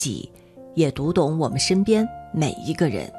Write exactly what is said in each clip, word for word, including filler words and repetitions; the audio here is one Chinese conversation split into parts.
己，也读懂我们身边每一个人。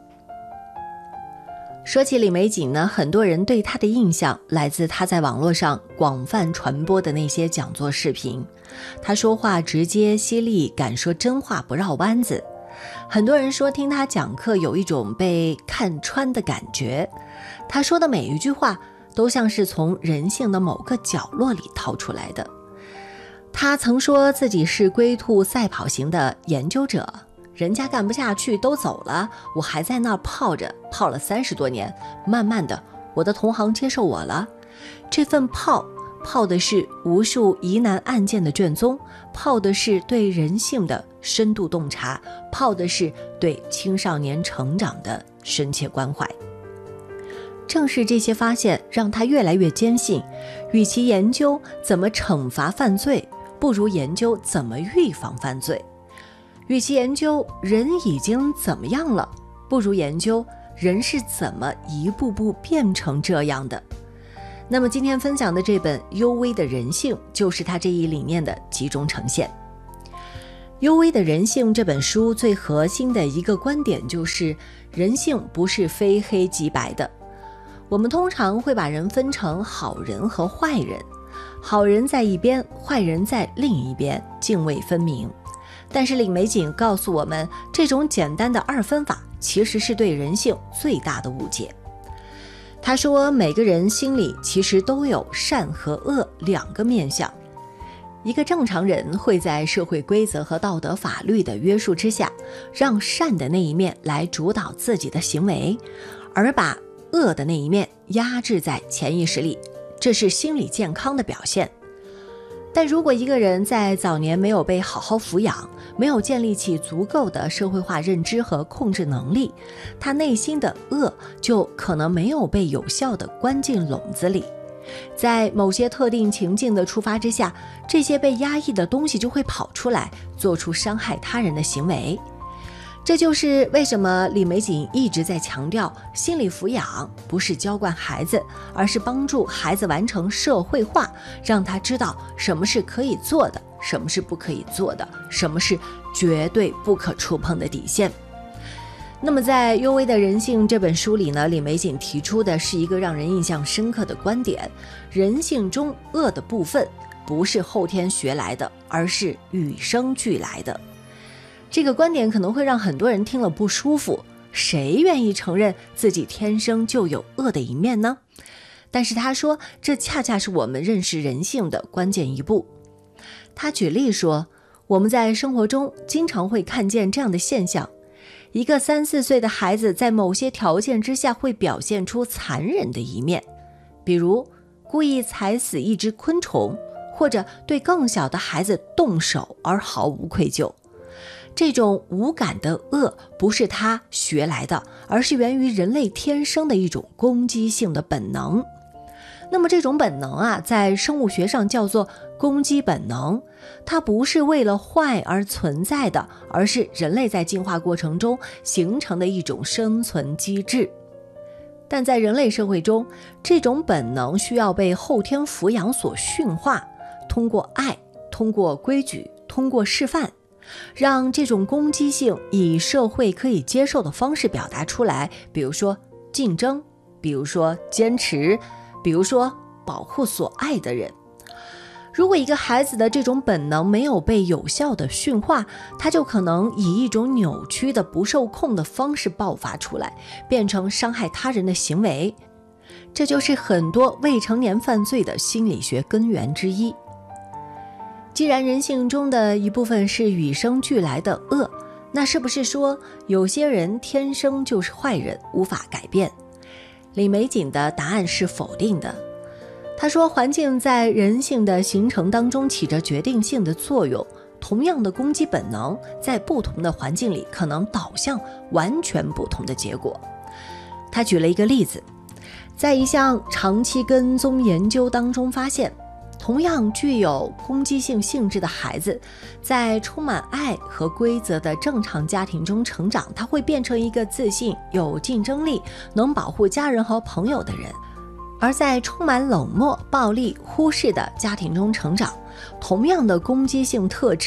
说起李玫瑾呢，很多人对她的印象来自她在网络上广泛传播的那些讲座视频。她说话直接犀利，敢说真话不绕弯子。很多人说听她讲课有一种被看穿的感觉，她说的每一句话都像是从人性的某个角落里掏出来的。她曾说自己是龟兔赛跑型的研究者，人家干不下去都走了，我还在那儿泡着，泡了三十多年，慢慢的我的同行接受我了。这份泡泡的是无数疑难案件的卷宗，泡的是对人性的深度洞察，泡的是对青少年成长的深切关怀。正是这些发现让他越来越坚信，与其研究怎么惩罚犯罪，不如研究怎么预防犯罪。与其研究人已经怎么样了，不如研究人是怎么一步步变成这样的。那么今天分享的这本《幽微的人性》就是他这一理念的集中呈现。《幽微的人性》这本书最核心的一个观点就是，人性不是非黑即白的。我们通常会把人分成好人和坏人，好人在一边，坏人在另一边，泾渭分明。但是李玫瑾告诉我们，这种简单的二分法其实是对人性最大的误解。他说，每个人心里其实都有善和恶两个面向。一个正常人会在社会规则和道德法律的约束之下，让善的那一面来主导自己的行为，而把恶的那一面压制在潜意识里，这是心理健康的表现。但如果一个人在早年没有被好好抚养，没有建立起足够的社会化认知和控制能力，他内心的恶就可能没有被有效地关进笼子里。在某些特定情境的触发之下，这些被压抑的东西就会跑出来，做出伤害他人的行为。这就是为什么李玫瑾一直在强调，心理抚养不是娇惯孩子，而是帮助孩子完成社会化，让他知道什么是可以做的，什么是不可以做的，什么是绝对不可触碰的底线。那么在《幽微的人性》这本书里呢，李玫瑾提出的是一个让人印象深刻的观点：人性中恶的部分不是后天学来的，而是与生俱来的。这个观点可能会让很多人听了不舒服，谁愿意承认自己天生就有恶的一面呢？但是他说，这恰恰是我们认识人性的关键一步。他举例说，我们在生活中经常会看见这样的现象，一个三四岁的孩子在某些条件之下会表现出残忍的一面，比如故意踩死一只昆虫，或者对更小的孩子动手而毫无愧疚。这种无感的恶不是他学来的，而是源于人类天生的一种攻击性的本能。那么这种本能啊，在生物学上叫做攻击本能，它不是为了坏而存在的，而是人类在进化过程中形成的一种生存机制。但在人类社会中，这种本能需要被后天抚养所驯化，通过爱，通过规矩，通过示范，让这种攻击性以社会可以接受的方式表达出来，比如说竞争，比如说坚持，比如说保护所爱的人。如果一个孩子的这种本能没有被有效的驯化，他就可能以一种扭曲的不受控的方式爆发出来，变成伤害他人的行为。这就是很多未成年犯罪的心理学根源之一。既然人性中的一部分是与生俱来的恶，那是不是说有些人天生就是坏人，无法改变？李玫瑾的答案是否定的。他说，环境在人性的形成当中起着决定性的作用，同样的攻击本能在不同的环境里可能导向完全不同的结果。他举了一个例子，在一项长期跟踪研究当中发现，同样具有攻击性性质的孩子，在充满爱和规则的正常家庭中成长，他会变成一个自信、有竞争力、能保护家人和朋友的人；而在充满冷漠、暴力、忽视的家庭中成长，同样的攻击性特质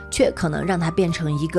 却可能让他变成一个